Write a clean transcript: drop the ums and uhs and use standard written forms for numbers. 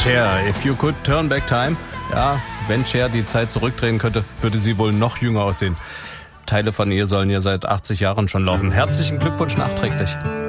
Cher, if you could turn back time. Ja, wenn Cher die Zeit zurückdrehen könnte, würde sie wohl noch jünger aussehen. Teile von ihr sollen ja seit 80 Jahren schon laufen. Herzlichen Glückwunsch nachträglich.